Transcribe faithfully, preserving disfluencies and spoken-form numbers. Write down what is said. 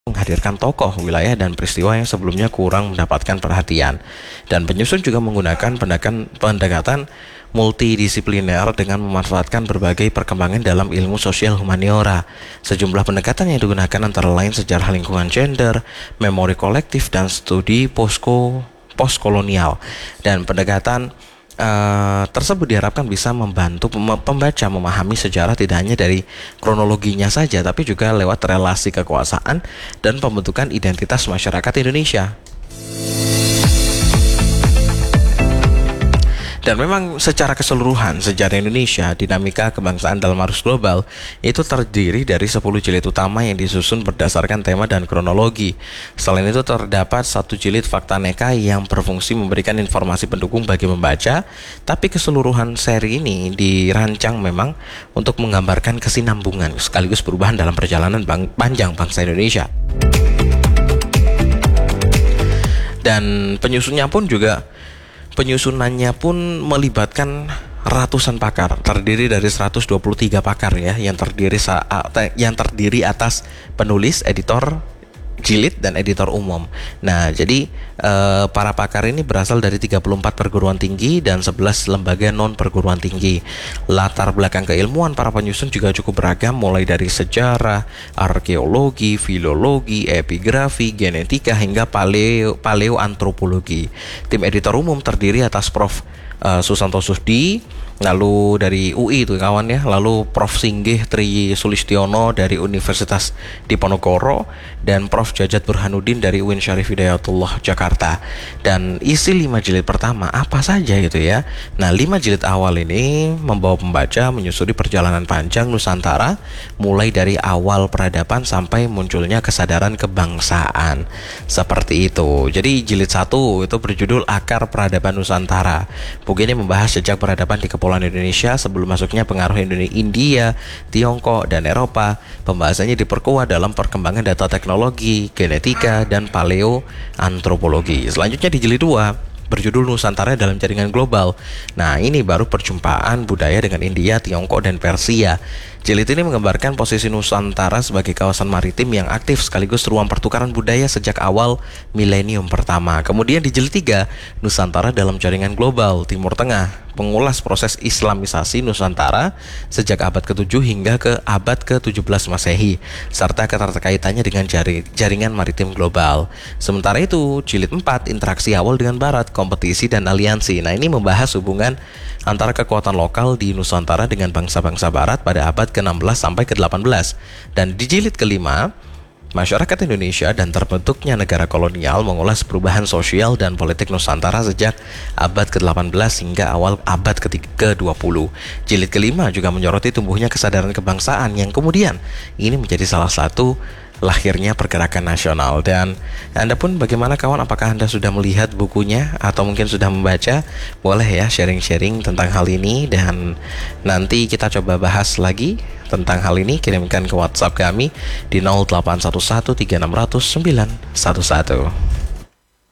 menghadirkan tokoh, wilayah, dan peristiwa yang sebelumnya kurang mendapatkan perhatian. Dan penyusun juga menggunakan pendekatan, pendekatan multidisipliner dengan memanfaatkan berbagai perkembangan dalam ilmu sosial humaniora. Sejumlah pendekatan yang digunakan antara lain sejarah lingkungan gender, memori kolektif, dan studi posko postkolonial. Dan pendekatan Uh, tersebut diharapkan bisa membantu pem- pembaca memahami sejarah tidak hanya dari kronologinya saja, tapi juga lewat relasi kekuasaan dan pembentukan identitas masyarakat Indonesia. Dan memang secara keseluruhan sejarah Indonesia, dinamika kebangsaan dalam arus global itu terdiri dari sepuluh jilid utama yang disusun berdasarkan tema dan kronologi. Selain itu terdapat satu jilid fakta neka yang berfungsi memberikan informasi pendukung bagi membaca, tapi keseluruhan seri ini dirancang memang untuk menggambarkan kesinambungan sekaligus perubahan dalam perjalanan bang- panjang bangsa Indonesia. Dan penyusunnya pun juga Penyusunannya pun melibatkan ratusan pakar, terdiri dari seratus dua puluh tiga pakar ya, yang terdiri sa- yang terdiri atas penulis, editor jilid, dan editor umum. Nah, jadi eh, para pakar ini berasal dari tiga puluh empat perguruan tinggi dan sebelas lembaga non perguruan tinggi. Latar belakang keilmuan para penyusun juga cukup beragam, mulai dari sejarah, arkeologi, filologi, epigrafi, genetika, hingga paleo paleoantropologi. Tim editor umum terdiri atas Prof Uh, Susanto Susdi, lalu dari U I itu kawan ya, lalu Prof Singgih Tri Sulistiono dari Universitas Diponegoro, dan Prof Jajat Burhanuddin dari U I N Syarif Hidayatullah Jakarta. Dan isi lima jilid pertama apa saja gitu ya. Nah, lima jilid awal ini membawa pembaca menyusuri perjalanan panjang Nusantara, mulai dari awal peradaban sampai munculnya kesadaran kebangsaan. Seperti itu. Jadi jilid satu itu berjudul Akar Peradaban Nusantara. Buku ini membahas sejak peradaban di Kepulauan Indonesia sebelum masuknya pengaruh India, Tiongkok, dan Eropa. Pembahasannya diperkuat dalam perkembangan data teknologi, genetika, dan paleoantropologi. Selanjutnya di jilid dua berjudul Nusantara dalam Jaringan Global. Nah, ini baru perjumpaan budaya dengan India, Tiongkok, dan Persia. Jilid ini menggambarkan posisi Nusantara sebagai kawasan maritim yang aktif sekaligus ruang pertukaran budaya sejak awal milenium pertama. Kemudian di jilid tiga, Nusantara dalam Jaringan Global, Timur Tengah, mengulas proses Islamisasi Nusantara sejak abad ketujuh hingga ke abad ke tujuh belas Masehi, serta keterkaitannya dengan jari, jaringan maritim global. Sementara itu, jilid empat, interaksi awal dengan Barat, kompetisi dan aliansi. Nah, ini membahas hubungan antara kekuatan lokal di Nusantara dengan bangsa-bangsa Barat pada abad ke enam belas sampai ke delapan belas. Dan di jilid kelima, masyarakat Indonesia dan terbentuknya negara kolonial, mengulas perubahan sosial dan politik Nusantara sejak abad ke delapan belas hingga awal abad ke dua puluh. Jilid kelima juga menyoroti tumbuhnya kesadaran kebangsaan yang kemudian ini menjadi salah satu lahirnya pergerakan nasional. Dan Anda pun bagaimana kawan, apakah Anda sudah melihat bukunya atau mungkin sudah membaca? Boleh ya sharing-sharing tentang hal ini, dan nanti kita coba bahas lagi tentang hal ini. Kirimkan ke WhatsApp kami di nol delapan satu satu tiga enam nol nol sembilan satu satu.